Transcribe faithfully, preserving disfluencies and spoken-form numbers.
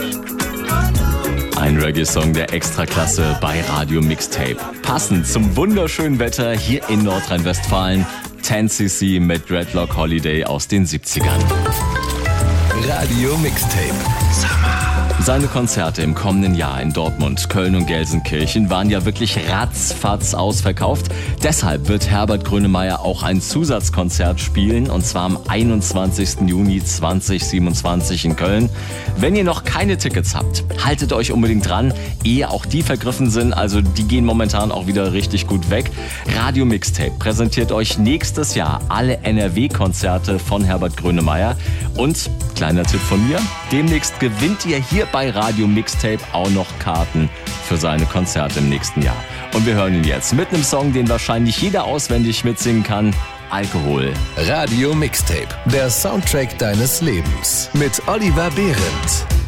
Ein Reggae-Song der Extraklasse bei Radio Mixtape. Passend zum wunderschönen Wetter hier in Nordrhein-Westfalen. zehn C C mit Dreadlock Holiday aus den siebzigern. Radio Mixtape Summer. Seine Konzerte im kommenden Jahr in Dortmund, Köln und Gelsenkirchen waren ja wirklich ratzfatz ausverkauft. Deshalb wird Herbert Grönemeyer auch ein Zusatzkonzert spielen, und zwar am einundzwanzigsten Juni zweitausendsiebenundzwanzig in Köln. Wenn ihr noch keine Tickets habt, haltet euch unbedingt dran, ehe auch die vergriffen sind. Also die gehen momentan auch wieder richtig gut weg. Radio Mixtape präsentiert euch nächstes Jahr alle N R W-Konzerte von Herbert Grönemeyer. Und, kleiner Tipp von mir, demnächst gewinnt ihr hier bei Radio Mixtape auch noch Karten für seine Konzerte im nächsten Jahr. Und wir hören ihn jetzt mit einem Song, den wahrscheinlich jeder auswendig mitsingen kann. Alkohol. Radio Mixtape, der Soundtrack deines Lebens. Mit Oliver Behrendt.